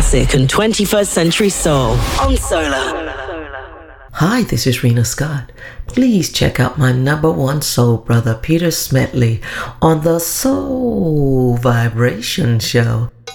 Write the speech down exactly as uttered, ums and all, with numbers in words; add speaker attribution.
Speaker 1: classic and twenty-first century soul on Solar.
Speaker 2: Hi, this is Rena Scott. Please check out my number one soul brother, Peter Smedley, on the Soul Vibration Show.